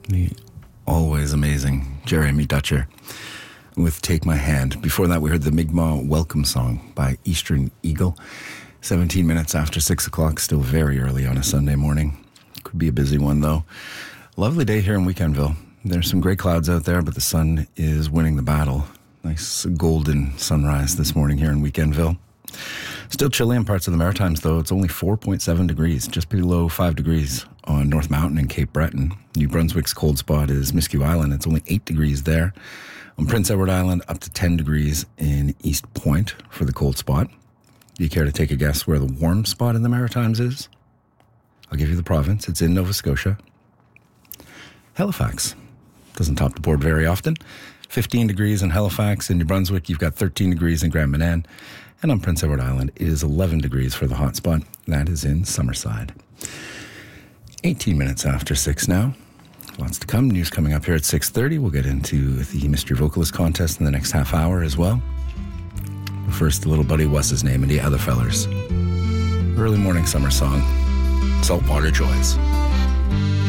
The always amazing Jeremy Dutcher with Take My Hand. Before that, we heard the Mi'kmaq Welcome Song by Eastern Eagle. 17 minutes after 6 o'clock, still very early on a Sunday morning. Could be a busy one, though. Lovely day here in Weekendville. There's some gray clouds out there, but the sun is winning the battle. Nice golden sunrise this morning here in Weekendville. Still chilly in parts of the Maritimes, though. It's only 4.7 degrees, just below 5 degrees on North Mountain and Cape Breton. New Brunswick's cold spot is Miscue Island. It's only 8 degrees there. On Prince Edward Island, up to 10 degrees in East Point for the cold spot. Do you care to take a guess where the warm spot in the Maritimes is? I'll give you the province. It's in Nova Scotia. Halifax. Doesn't top the board very often. 15 degrees in Halifax. In New Brunswick, you've got 13 degrees in Grand Manan. And on Prince Edward Island, it is 11 degrees for the hot spot. That is in Summerside. 18 minutes after 6 now. Lots to come. News coming up here at 6:30. We'll get into the Mystery Vocalist Contest in the next half hour as well. But first, little buddy, what's his name, and the other fellers. Early morning summer song, Saltwater Joys.